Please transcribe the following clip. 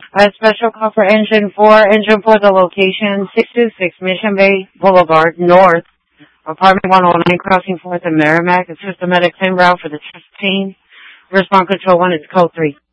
A special call for engine 4. Engine 4, the location, 626 Mission Bay Boulevard, North, apartment 109, crossing 4th and Merrimack. It's just a medic en route for the test team. Respond control 1 is code 3.